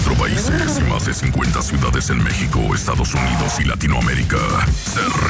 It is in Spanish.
24 países y más de 50 ciudades en México, Estados Unidos y Latinoamérica. Se